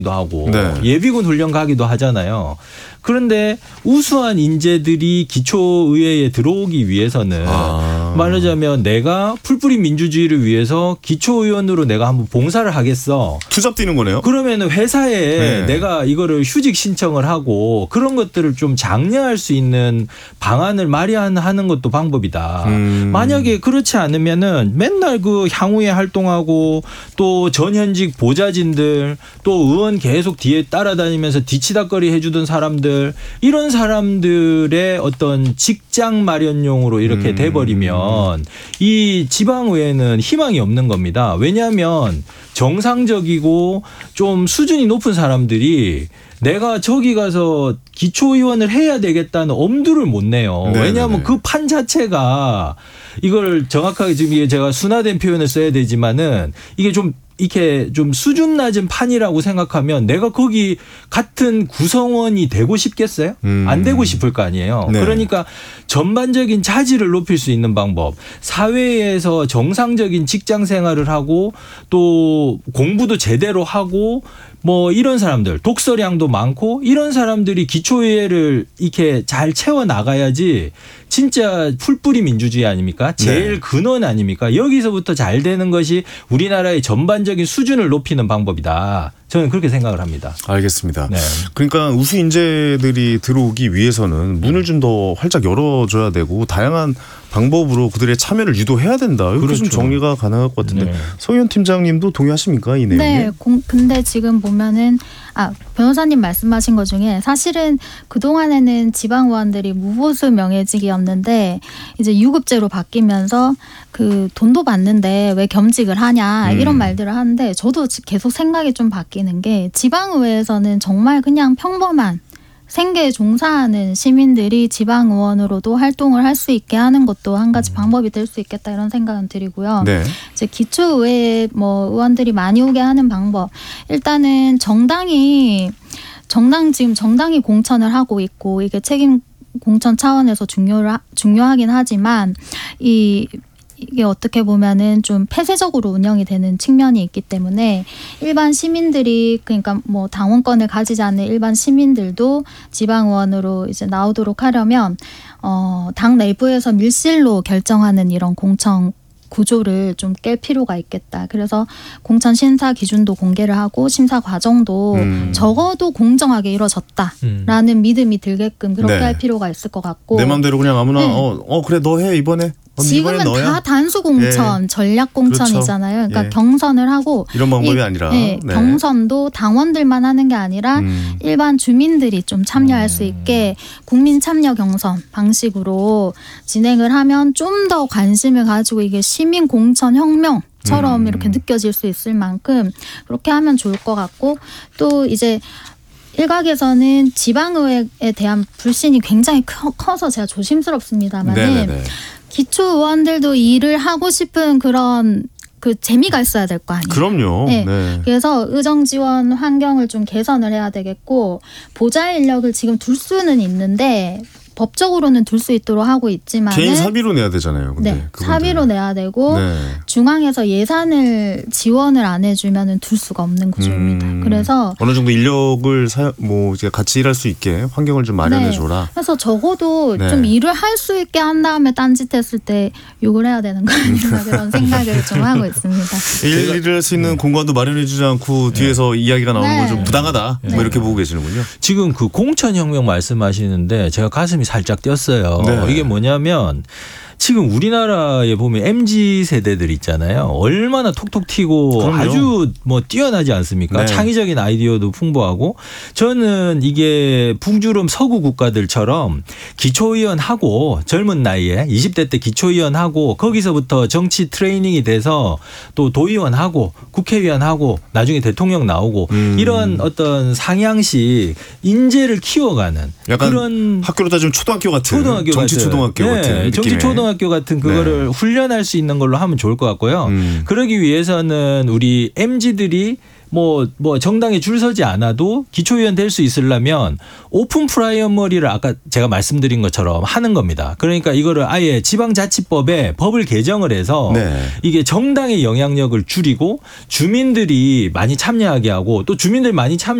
하고 네. 예비군 훈련 가기도 하잖아요. 그런데 우수한 인재들이 기초의회에 들어오기 위해서는 말하자면 내가 풀뿌리 민주주의를 위해서 기초의원으로 내가 한번 봉사를 하겠어. 투잡 뛰는 거네요. 그러면 회사에 네. 내가 이거를 휴직 신청을 하고 그런 것들을 좀 장려할 수 있는 방안을 마련하는 것도 방법이다. 만약에 그렇지 않으면은 맨날 그 향후에 활동하고 또 전현직 보좌진들 또 의원 계속 뒤에 따라다니면서 뒤치다거리 해주던 사람들 이런 사람들의 어떤 직장 마련용으로 이렇게 돼버리면 이 지방의회는 희망이 없는 겁니다. 왜냐하면 정상적이고 좀 수준이 높은 사람들이 내가 저기 가서 기초의원을 해야 되겠다는 엄두를 못 내요. 네네네. 왜냐하면 그 판 자체가 이걸 정확하게 지금 이게 제가 순화된 표현을 써야 되지만은 이게 좀 이렇게 좀 수준 낮은 판이라고 생각하면 내가 거기 같은 구성원이 되고 싶겠어요? 안 되고 싶을 거 아니에요. 네. 그러니까 전반적인 자질을 높일 수 있는 방법, 사회에서 정상적인 직장 생활을 하고 또 공부도 제대로 하고 뭐 이런 사람들, 독서량도 많고 이런 사람들이 기초의회를 이렇게 잘 채워 나가야지 진짜 풀뿌리 민주주의 아닙니까? 제일 네. 근원 아닙니까? 여기서부터 잘 되는 것이 우리나라의 전반적인 수준을 높이는 방법이다. 저는 그렇게 생각을 합니다. 알겠습니다. 네. 그러니까 우수 인재들이 들어오기 위해서는 문을 좀 더 활짝 열어줘야 되고 다양한 방법으로 그들의 참여를 유도해야 된다. 이렇게 그렇죠. 좀 정리가 가능할 것 같은데 네. 서희연 팀장님도 동의하십니까? 이 내용에? 네. 근데 지금 보면은 변호사님 말씀하신 것 중에 사실은 그동안에는 지방의원들이 무보수 명예직이었는데 이제 유급제로 바뀌면서 그 돈도 받는데 왜 겸직을 하냐 이런 말들을 하는데 저도 계속 생각이 좀 바뀌는 게 지방의회에서는 정말 그냥 평범한 생계에 종사하는 시민들이 지방의원으로도 활동을 할 수 있게 하는 것도 한 가지 방법이 될 수 있겠다 이런 생각은 드리고요. 네. 이제 기초의회에 뭐 의원들이 많이 오게 하는 방법. 일단은 지금 정당이 공천을 하고 있고 이게 책임 공천 차원에서 중요하긴 하지만 이게 어떻게 보면은 좀 폐쇄적으로 운영이 되는 측면이 있기 때문에 일반 시민들이 그러니까 뭐 당원권을 가지지 않는 일반 시민들도 지방의원으로 이제 나오도록 하려면 당 내부에서 밀실로 결정하는 이런 공천 구조를 좀 깰 필요가 있겠다. 그래서 공천 심사 기준도 공개를 하고 심사 과정도 적어도 공정하게 이루어졌다라는 믿음이 들게끔 그렇게 네. 할 필요가 있을 것 같고 내 마음대로 그냥 아무나 네. 그래 너 해 이번에. 지금은 다 단수 공천, 전략 공천이잖아요. 그러니까 경선을 하고 이런 방법이 아니라 네. 경선도 당원들만 하는 게 아니라 일반 주민들이 좀 참여할 수 있게 국민 참여 경선 방식으로 진행을 하면 좀 더 관심을 가지고 이게 시민 공천 혁명처럼 이렇게 느껴질 수 있을 만큼 그렇게 하면 좋을 것 같고 또 이제 일각에서는 지방의회에 대한 불신이 굉장히 커서 제가 조심스럽습니다만은 기초 의원들도 일을 하고 싶은 그런 그 재미가 있어야 될 거 아니에요. 그럼요. 네. 네. 그래서 의정 지원 환경을 좀 개선을 해야 되겠고 보좌 인력을 지금 둘 수는 있는데 법적으로는 둘 수 있도록 하고 있지만 개인 사비로 내야 되잖아요. 근데 네, 사비로 내야 되고 중앙에서 예산을 지원을 안 해주면은 둘 수가 없는 구조입니다. 그래서 어느 정도 인력을 이제 같이 일할 수 있게 환경을 좀 마련해줘라. 그래서 적어도 좀 일을 할 수 있게 한 다음에 딴짓했을 때 욕을 해야 되는 거 아닌가 그런 생각을 좀 하고 있습니다. 일을 할 수 있는 공간도 마련해주지 않고 뒤에서 이야기가 나오는 건 좀 부당하다. 뭐 이렇게 보고 계시는군요. 지금 그 공천혁명 말씀하시는데 제가 가슴이 살짝 뛰었어요. 네. 이게 뭐냐면 지금 우리나라에 보면 MZ 세대들 있잖아요. 얼마나 톡톡 튀고 그럼요. 아주 뭐 뛰어나지 않습니까? 네. 창의적인 아이디어도 풍부하고 저는 이게 북유럽 서구 국가들처럼 기초의원하고 젊은 나이에 20대 때 기초의원하고 거기서부터 정치 트레이닝이 돼서 또 도의원하고 국회의원하고 나중에 대통령 나오고 이런 어떤 상향식 인재를 키워가는 약간 그런 학교로 따지면 초등학교 같은 정치 같은. 초등학교 같은 정치 초등학교 같은 그거를 훈련할 수 있는 걸로 하면 좋을 것 같고요. 그러기 위해서는 우리 MZ들이 뭐 정당에 줄 서지 않아도 기초의원 될 수 있으려면 오픈 프라이머리를 아까 제가 말씀드린 것처럼 하는 겁니다. 그러니까 이거를 아예 지방자치법에 법을 개정을 해서 네. 이게 정당의 영향력을 줄이고 주민들이 많이 참여하게 하고 또 주민들이 많이 참여